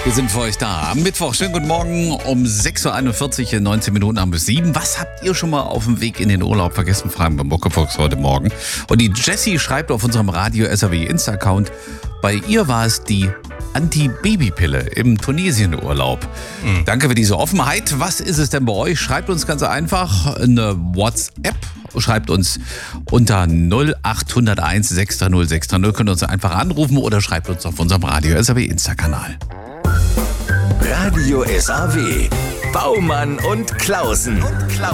Wir sind für euch da. Am Mittwoch, schönen guten Morgen, um 6.41 Uhr, 19 Minuten haben bis 7. Was habt ihr schon mal auf dem Weg in den Urlaub vergessen? Fragen beim Muckefuchs heute Morgen. Und die Jessie schreibt auf unserem Radio SAW Insta-Account, bei ihr war es die Anti-Baby-Pille im Tunesien-Urlaub. Danke für diese Offenheit. Was ist es denn bei euch? Schreibt uns ganz einfach eine WhatsApp. Schreibt uns unter 0801 630 630. Könnt ihr uns einfach anrufen oder schreibt uns auf unserem Radio SAW Insta-Kanal. Radio SAW. Baumann und Klausen.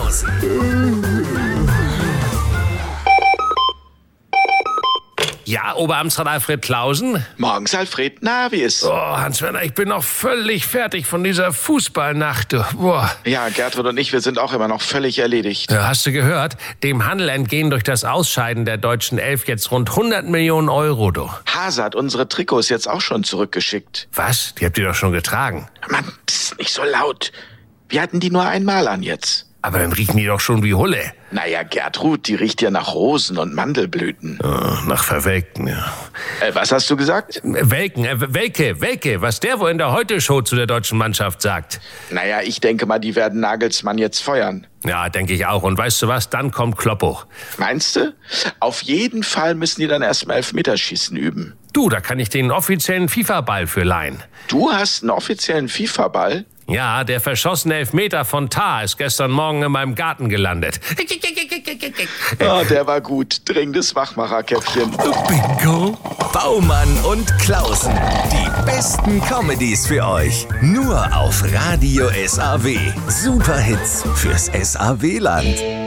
Ja, Oberamtsrat Alfred Klausen? Morgens, Alfred. Na, wie ist's? Oh, Hans-Werner, ich bin noch völlig fertig von dieser Fußballnacht. Boah. Ja, Gertrud und ich, wir sind auch immer noch völlig erledigt. Ja, hast du gehört? Dem Handel entgehen durch das Ausscheiden der deutschen Elf jetzt rund 100 Millionen Euro, du. Hase hat unsere Trikots jetzt auch schon zurückgeschickt. Was? Die habt ihr doch schon getragen. Mann, psst, nicht so laut. Wir hatten die nur einmal an jetzt. Aber dann riechen die doch schon wie Hulle. Naja, Gertrud, die riecht ja nach Rosen und Mandelblüten. Oh, nach Verwelken, ja. Was hast du gesagt? Welke, was der wohl in der Heute-Show zu der deutschen Mannschaft sagt. Naja, ich denke mal, die werden Nagelsmann jetzt feuern. Ja, denke ich auch. Und weißt du was? Dann kommt Kloppo. Meinst du? Auf jeden Fall müssen die dann erstmal Elfmeterschießen üben. Du, da kann ich den offiziellen FIFA-Ball für leihen. Du hast einen offiziellen FIFA-Ball? Ja, der verschossene Elfmeter von Tar ist gestern Morgen in meinem Garten gelandet. Oh, der war gut. Dringendes Wachmacherkäppchen. Bingo. Baumann und Klausen. Die besten Comedies für euch. Nur auf Radio SAW. Superhits fürs SAW-Land.